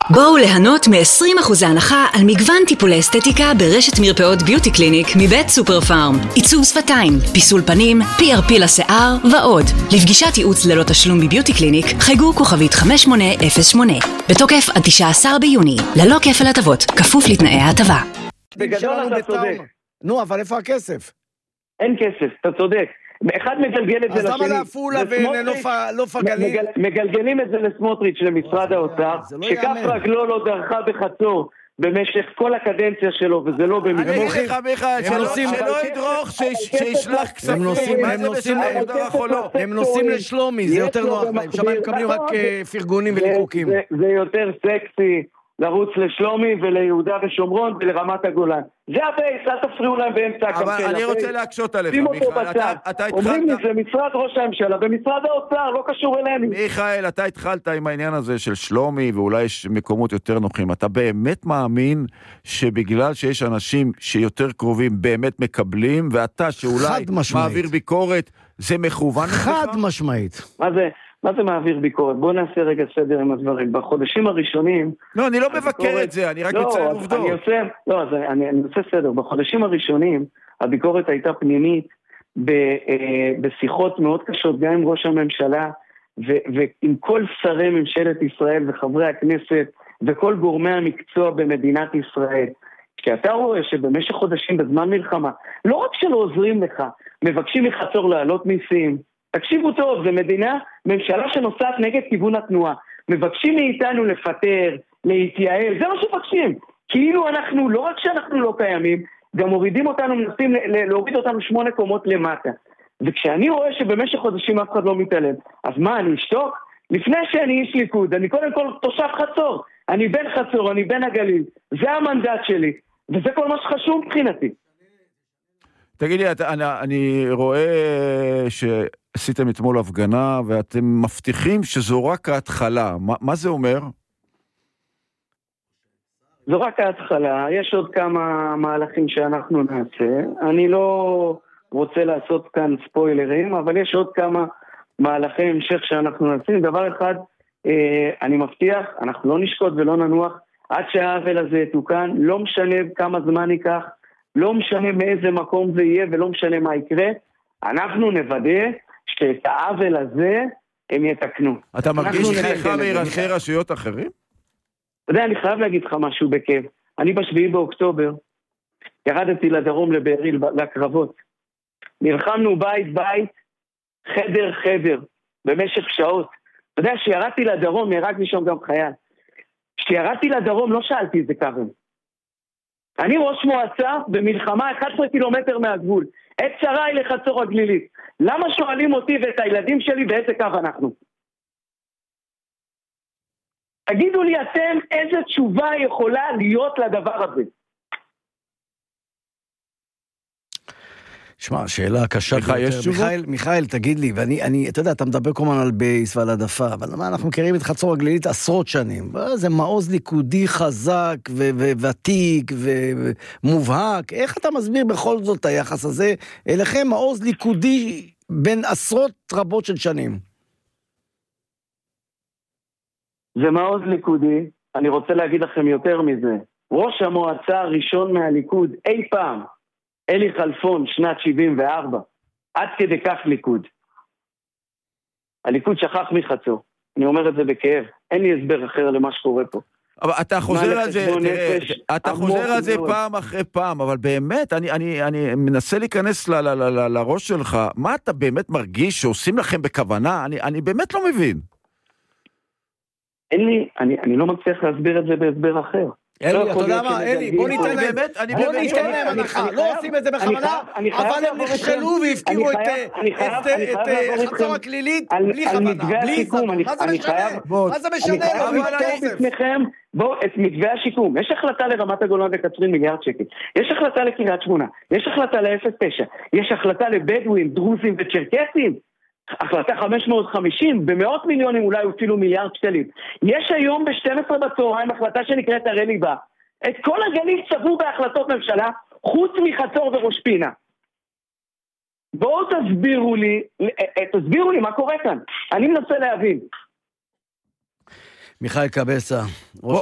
בואו ליהנות מ-20% הנחה על מגוון טיפולי אסתטיקה ברשת מרפאות ביוטי קליניק מבית סופר פארם. עיצוב שפתיים, פיסול פנים, PRP לשיער ועוד. לפגישת ייעוץ ללא תשלום בביוטי קליניק חייגו כוכבית 5808. בתוקף עד 19 ביוני. ללא כפל הטבות, כפוף לתנאי ההטבה. בגדול אתה צודק. נו, אבל איפה הכסף? אין כסף, אתה צודק. אחד מגלגל את זה לשני. אז למה לעפולה ונוף הגליל? מגלגלים את זה לסמוטריץ' למשרד האוצר, שכף רגלו לא דרכה בחצור במשך כל הקדנציה שלו, וזה לא במקרה. אני אגיד לך מיכאל, שלא ידרוך, שישלח כספים. הם נוסעים לשלומי, זה יותר נוח להם. שם הם מקבלים רק פרגונים וליקוקים. זה יותר סקסי לרוץ לשלומי וליהודה ושומרון ולרמת הגולן. זה הבייס, אל תפריעו להם באמצע הקמפיין. אבל אני רוצה להקשות עליך, מיכאל. אומרים לי, זה משרד ראש הממשלה, ומשרד האוצר לא קשור אלינו. מיכאל, אתה התחלת עם העניין הזה של שלומי, ואולי יש מקומות יותר נוחים. אתה באמת מאמין שבגלל שיש אנשים שיותר קרובים באמת מקבלים, ואתה שאולי מעביר ביקורת, זה מכוון? חד משמעית. מה זה מעביר ביקורת? בואו נעשה רגע סדר עם הדברים. בחודשים הראשונים... לא, אני לא מבקר את זה, אני רק מציין עובדות. אני עושה סדר. בחודשים הראשונים, הביקורת הייתה פנימית בשיחות מאוד קשות, גם עם ראש הממשלה, ועם כל שרי ממשלת ישראל וחברי הכנסת, וכל גורמי המקצוע במדינת ישראל. כי אתה רואה שבמשך חודשים בזמן מלחמה, לא רק שלא עוזרים לך, מבקשים מחצור לעלות מיסים, תקשיבו טוב, זה ממשלה שנוסעת נגד כיוון התנועה. מבקשים מאיתנו לפטר, להתייעל, זה מה שמבקשים. כאילו אנחנו, לא רק שאנחנו לא קיימים, גם מורידים אותנו, מנסים להוריד אותנו 8 קומות למטה. וכשאני רואה שבמשך חודשים אף אחד לא מתעלם, אז מה, אני אשתוק? לפני שאני איש ליכוד, אני קודם כל תושב חצור. אני בן חצור, אני בן הגליל. זה המנדט שלי, וזה כל מה שחשוב מבחינתי. תגידי, אני רואה שעשיתם אתמול הפגנה, ואתם מבטיחים שזו רק ההתחלה. מה זה אומר? זו רק ההתחלה. יש עוד כמה מהלכים שאנחנו נעשה. אני לא רוצה לעשות כאן ספוילרים, אבל יש עוד כמה מהלכי המשך שאנחנו נעשים. דבר אחד, אני מבטיח, אנחנו לא נשקוט ולא ננוח, עד שהעוול הזה יתוקן, לא משנה כמה זמן ייקח, לא משנה מאיזה מקום זה יהיה ולא משנה מה יקרה, אנחנו נוודא שאת העוול הזה הם יתקנו. אתה מרגיש לך מראשי רשויות אחרים? אתה יודע, אני חייב להגיד לך משהו בכיף. אני ב7 באוקטובר ירדתי לדרום לבארי לקרבות. נלחמנו בית בית, חדר חדר, במשך שעות. אתה יודע, שירדתי לדרום, נהרג לי שם גם חייל. כשירדתי לדרום לא שאלתי איזה כוון. אני ראש מועצה במלחמה 11 קילומטר מהגבול. את שריי לחצור הגלילית. למה שואלים אותי ואת הילדים שלי באיזה קו אנחנו? תגידו לי אתם איזה תשובה יכולה להיות לדבר הזה. שמע, שאלה קשה ביותר. מיכאל, תגיד לי, ואני, אתה יודע, אתה מדבר כל הזמן על בייס ועל עדפה, אבל למה אנחנו מכירים את חצור הגלילית עשרות שנים? זה מעוז ליכודי חזק וותיק ומובהק. איך אתה מסביר בכל זאת את היחס הזה אליכם, מעוז ליכודי בין עשרות רבות של שנים? זה מעוז ליכודי, אני רוצה להגיד לכם יותר מזה. ראש המועצה הראשון מהליכוד אי פעם, אלי חלפון, שנת 74, עד כדי כך ליכוד. הליכוד שכח מחצור. אני אומר את זה בכאב. אין לי הסבר אחר למה שקורה פה. אבל אתה חוזר על זה, אתה חוזר על זה פעם אחרי פעם, אבל באמת, אני מנסה להיכנס לראש שלך. מה אתה באמת מרגיש שעושים לכם בכוונה? אני באמת לא מבין. אני לא מצליח להסביר את זה בהסבר אחר. אלי, אתה יודע מה, אלי, בוא ניתן להם הנחה, לא עושים את זה בכוונה, אבל הם נכשלו והפקירו את חצור הגלילית בלי כוונה, בלי כוונה. מה זה משנה? בואו, את מתווה השיקום, יש החלטה לרמת הגולן וקצרין מיליארד שקל, יש החלטה לקריית שמונה, יש החלטה ל-09, יש החלטה לבדואים, דרוזים וצ'רקסים, החלטה 550, במאות מיליונים, אולי אפילו מיליארד שקלים. יש היום ב-12 בצהריים החלטה שנקראת הרי ליבה. את כל הגליל צבו בהחלטות ממשלה, חוץ מחצור וראש פינה. בואו תסבירו לי מה קורה כאן. אני מנסה להבין. מיכאל קבסה, ראש